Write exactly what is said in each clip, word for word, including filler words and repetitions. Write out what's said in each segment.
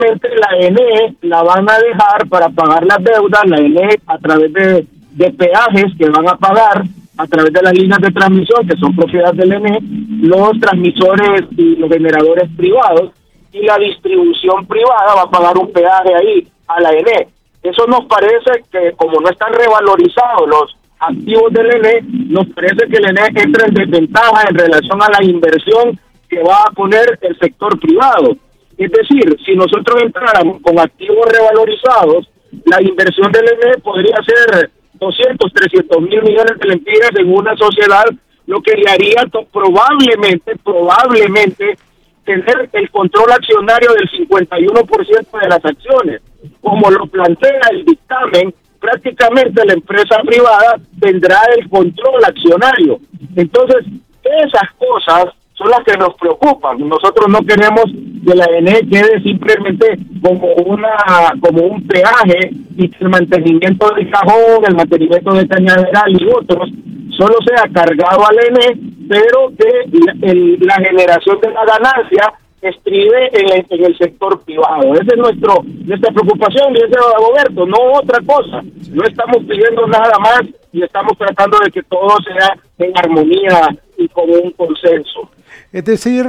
la E N E la van a dejar para pagar las deudas, la E N E a través de, de peajes que van a pagar a través de las líneas de transmisión que son propiedad del E N E, los transmisores y los generadores privados, y la distribución privada va a pagar un peaje ahí a la E N E. Eso nos parece que, como no están revalorizados los activos del E N E, nos parece que el E N E entra en desventaja en relación a la inversión que va a poner el sector privado. Es decir, si nosotros entráramos con activos revalorizados, la inversión del E N E podría ser doscientos, trescientos mil millones de lempiras en una sociedad, lo que le haría to- probablemente, probablemente tener el control accionario del cincuenta y uno por ciento de las acciones. Como lo plantea el dictamen, prácticamente la empresa privada tendrá el control accionario. Entonces, esas cosas son las que nos preocupan. Nosotros no queremos que la E N E quede simplemente como una como un peaje y que el mantenimiento del cajón, el mantenimiento de cañaveral y otros solo sea cargado al E N E, pero que la, el, la generación de la ganancia estribe en el, en el sector privado. Esa es nuestro nuestra preocupación, dice Roberto, no otra cosa. No estamos pidiendo nada más y estamos tratando de que todo sea en armonía y con un consenso. Es decir,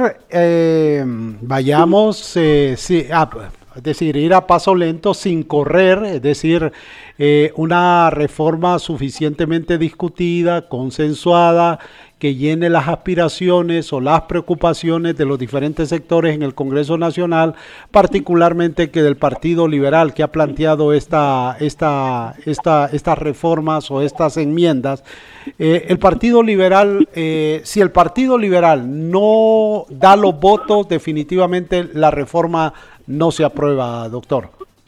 eh, vayamos, eh, sí, ah, es decir, ir a paso lento sin correr, es decir, eh, una reforma suficientemente discutida, consensuada, que llene las aspiraciones o las preocupaciones de los diferentes sectores en el Congreso Nacional, particularmente que del Partido Liberal, que ha planteado esta, esta, esta, estas reformas o estas enmiendas. Eh, el Partido Liberal, eh, si el Partido Liberal no da los votos, definitivamente la reforma no se aprueba, doctor.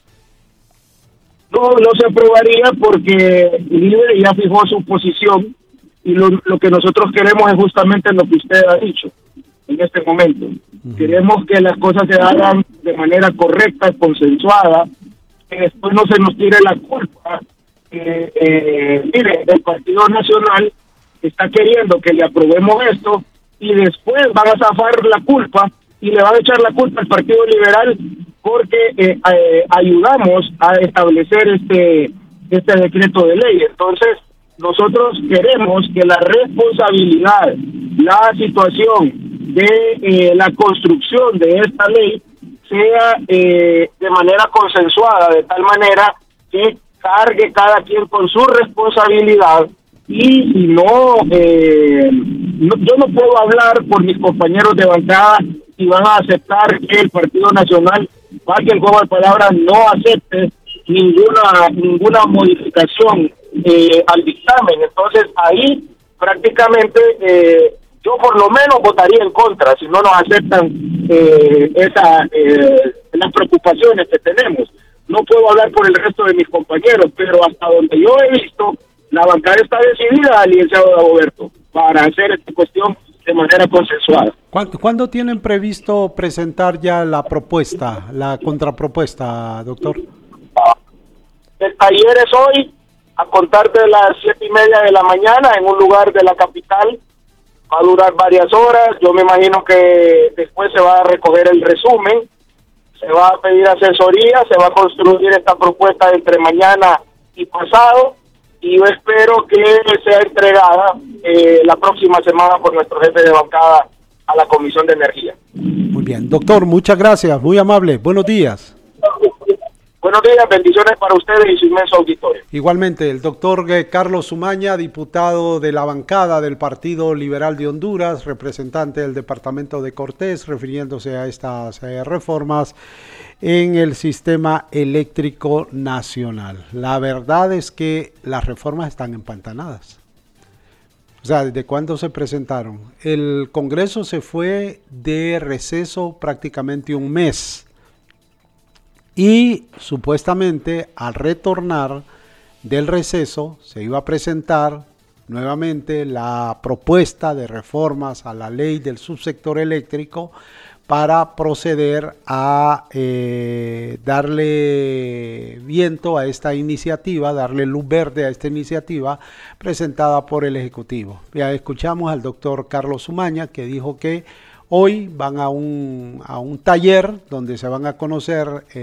No, no se aprobaría porque Libre ya fijó su posición. Y lo, lo que nosotros queremos es justamente lo que usted ha dicho en este momento. Uh-huh. Queremos que las cosas se hagan de manera correcta, consensuada, que después no se nos tire la culpa. Eh, eh, mire, el Partido Nacional está queriendo que le aprobemos esto y después van a zafar la culpa y le van a echar la culpa al Partido Liberal porque eh, eh, ayudamos a establecer este, este decreto de ley. Entonces, nosotros queremos que la responsabilidad, la situación de eh, la construcción de esta ley sea eh, de manera consensuada, de tal manera que cargue cada quien con su responsabilidad y si no, eh, no, yo no puedo hablar por mis compañeros de bancada y van a aceptar que el Partido Nacional, valga el juego de palabras, no acepte ninguna ninguna modificación Eh, al dictamen. Entonces ahí prácticamente eh, yo por lo menos votaría en contra si no nos aceptan eh, esa eh, las preocupaciones que tenemos. No puedo hablar por el resto de mis compañeros, pero hasta donde yo he visto, la bancada está decidida, licenciado Dagoberto, para hacer esta cuestión de manera consensuada. ¿Cuándo, ¿Cuándo tienen previsto presentar ya la propuesta, la contrapropuesta, doctor? El taller es hoy, a contar de las siete y media de la mañana en un lugar de la capital. Va a durar varias horas. Yo me imagino que después se va a recoger el resumen, se va a pedir asesoría, se va a construir esta propuesta entre mañana y pasado, y yo espero que sea entregada eh, la próxima semana por nuestro jefe de bancada a la Comisión de Energía. Muy bien, doctor, muchas gracias, muy amable, buenos días. Buenos días, bendiciones para ustedes y su inmenso auditorio. Igualmente, el doctor Carlos Umaña, diputado de la bancada del Partido Liberal de Honduras, representante del departamento de Cortés, refiriéndose a estas eh, reformas en el sistema eléctrico nacional. La verdad es que las reformas están empantanadas. O sea, ¿desde cuándo se presentaron? El Congreso se fue de receso prácticamente un mes. Y supuestamente al retornar del receso se iba a presentar nuevamente la propuesta de reformas a la ley del subsector eléctrico para proceder a eh, darle viento a esta iniciativa, darle luz verde a esta iniciativa presentada por el Ejecutivo. Ya escuchamos al doctor Carlos Umaña, que dijo que hoy van a un, a un taller donde se van a conocer eh,